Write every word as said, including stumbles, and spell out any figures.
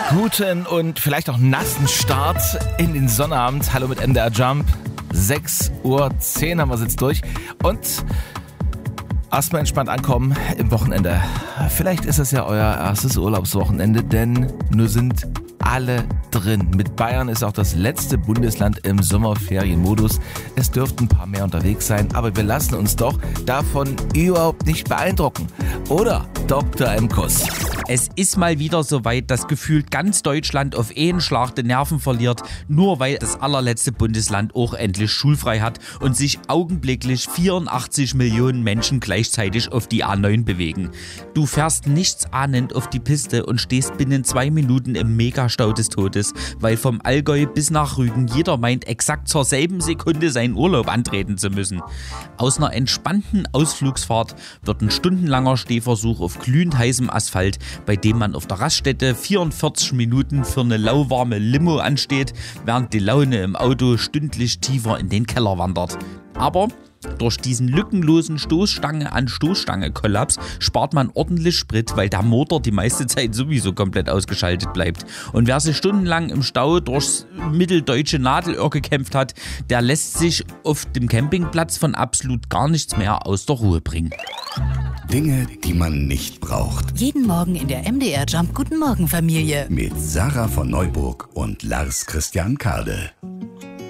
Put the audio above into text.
Guten und vielleicht auch nassen Start in den Sonnabend. Hallo mit M D R Jump. sechs Uhr zehn haben wir jetzt durch. Und erstmal entspannt ankommen im Wochenende. Vielleicht ist es ja euer erstes Urlaubswochenende, denn nur sind alle drin. Mit Bayern ist auch das letzte Bundesland im Sommerferienmodus. Es dürften ein paar mehr unterwegs sein, aber wir lassen uns doch davon überhaupt nicht beeindrucken. Oder, Doktor Emkus? Es ist mal wieder soweit, dass gefühlt ganz Deutschland auf einen Schlag die Nerven verliert, nur weil das allerletzte Bundesland auch endlich schulfrei hat und sich augenblicklich vierundachtzig Millionen Menschen gleichzeitig auf die A neun bewegen. Du fährst nichtsahnend auf die Piste und stehst binnen zwei Minuten im Megastau des Todes, weil vom Allgäu bis nach Rügen jeder meint, exakt zur selben Sekunde seinen Urlaub antreten zu müssen. Aus einer entspannten Ausflugsfahrt wird ein stundenlanger Stehversuch auf glühend heißem Asphalt, bei dem man auf der Raststätte vierundvierzig Minuten für eine lauwarme Limo ansteht, während die Laune im Auto stündlich tiefer in den Keller wandert. Aber durch diesen lückenlosen Stoßstange an Stoßstange-Kollaps spart man ordentlich Sprit, weil der Motor die meiste Zeit sowieso komplett ausgeschaltet bleibt. Und wer sich stundenlang im Stau durchs mitteldeutsche Nadelöhr gekämpft hat, der lässt sich auf dem Campingplatz von absolut gar nichts mehr aus der Ruhe bringen. Dinge, die man nicht braucht. Jeden Morgen in der M D R Jump Guten Morgen Familie. Mit Sarah von Neuburg und Lars Christian Kade.